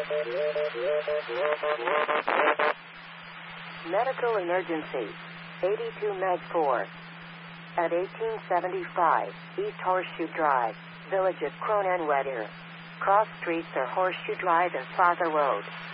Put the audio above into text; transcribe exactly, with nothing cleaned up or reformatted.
Medical emergency. eighty-two Meg four. At eighteen seventy-five, East Horseshoe Drive, Village of Cronenwedder. Cross streets are Horseshoe Drive and Father Road.